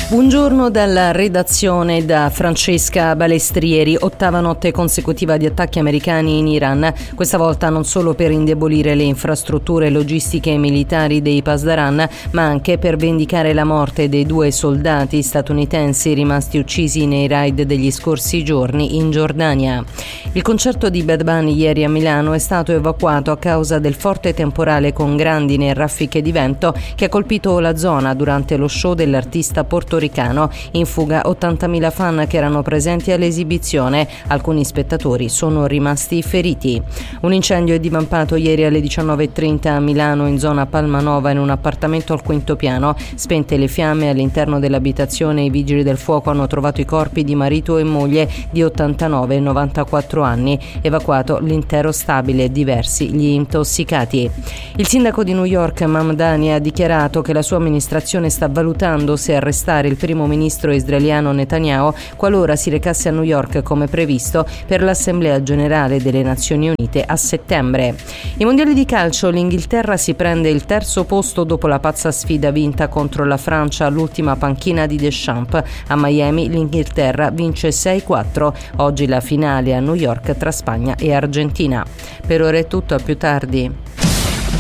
Buongiorno dalla redazione da Francesca Balestrieri. 8ª notte consecutiva di attacchi americani in Iran, questa volta non solo per indebolire le infrastrutture logistiche e militari dei Pasdaran, ma anche per vendicare la morte dei 2 soldati statunitensi rimasti uccisi nei raid degli scorsi giorni in Giordania. Il concerto di Bad Bunny ieri a Milano è stato evacuato a causa del forte temporale con grandine e raffiche di vento che ha colpito la zona durante lo show dell'artista portoricano. In fuga 80.000 fan che erano presenti all'esibizione. Alcuni spettatori sono rimasti feriti. Un incendio è divampato ieri alle 19:30 a Milano, in zona Palmanova, in un appartamento al 5° piano. Spente le fiamme all'interno dell'abitazione, i vigili del fuoco hanno trovato i corpi di marito e moglie di 89 e 94 anni. Evacuato l'intero stabile e diversi gli intossicati. Il sindaco di New York, Mamdani, ha dichiarato che la sua amministrazione sta valutando se arrestare il primo ministro israeliano Netanyahu qualora si recasse a New York come previsto per l'Assemblea Generale delle Nazioni Unite a settembre. I mondiali di calcio, l'Inghilterra si prende il 3° posto dopo la pazza sfida vinta contro la Francia all'ultima panchina di Deschamps. A Miami l'Inghilterra vince 6-4. Oggi la finale a New York tra Spagna e Argentina. Per ora è tutto, a più tardi.